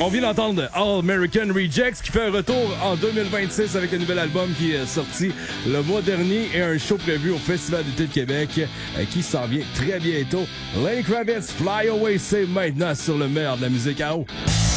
On vient d'entendre All American Rejects qui fait un retour en 2026 avec un nouvel album qui est sorti le mois dernier et un show prévu au Festival d'été de Québec qui s'en vient très bientôt. Lenny Kravitz, Fly Away, c'est maintenant sur le meilleur de la musique à eau.